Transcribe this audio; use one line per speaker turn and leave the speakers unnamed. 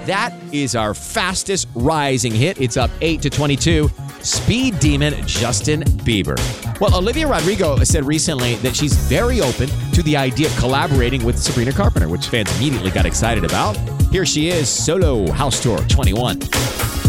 That is our fastest rising hit. It's up 8 to 22. Speed Demon, Justin Bieber. Well, Olivia Rodrigo said recently that she's very open to the idea of collaborating with Sabrina Carpenter, which fans immediately got excited about. Here she is, solo house tour 21.